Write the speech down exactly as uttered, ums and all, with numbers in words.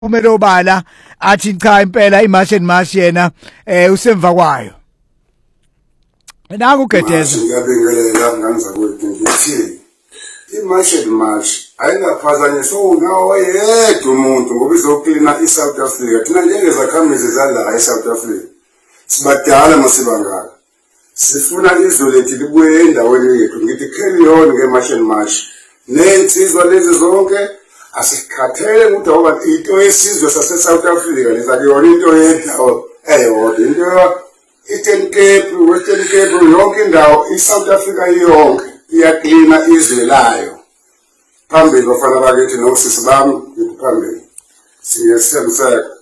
umele obala athi cha impela imarch and march yena eh usemva kwayo naku Gedeza ngiyabingelela mngani zakwethu ngithi imarch and march ayingaphazanyiswa unawo yedwa umuntu ngoba izoklina iSouth Africa thina njengezakhamuzi zala eSouth Africa sibadala masibangaka sifuna izwe lethu libuye endaweni yethu ngithi carry on ngemarch and march nensizwa lezi zonke asikhathele ukuthi awuba into yesizwe sase South Africa lezakuyona into yendawo eyodwa into Eastern Cape, Western Cape, yonke indawo iSouth Africa yonke iyaklina izwe layo phambili bafana bakithi nosisi bami ngiphambili siyesebenzisa